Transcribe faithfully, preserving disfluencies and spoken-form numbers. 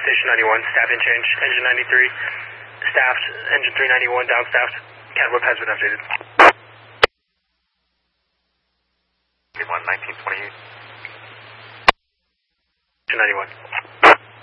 Station ninety-one, staffing change, engine ninety-three, staffed, engine three ninety-one, downstaffed. Cat whip has been updated. ninety-one, nineteen twenty-eight. Engine ninety-one.